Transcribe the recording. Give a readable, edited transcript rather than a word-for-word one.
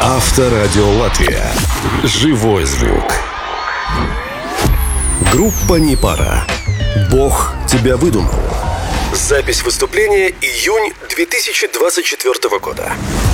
Авторадио Латвия. Живой звук. Группа «Непара». «Бог тебя выдумал». Запись выступления июнь 2024 года.